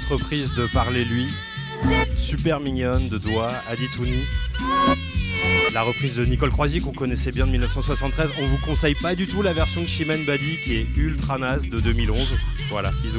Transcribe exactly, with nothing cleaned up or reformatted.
reprise de Parlez-lui, super mignonne, de Doigt, Aditouni. La reprise de Nicole Croisy qu'on connaissait bien de mille neuf cent soixante-treize. On vous conseille pas du tout la version de Chimène Badi qui est ultra naze de deux mille onze. Voilà, bisous.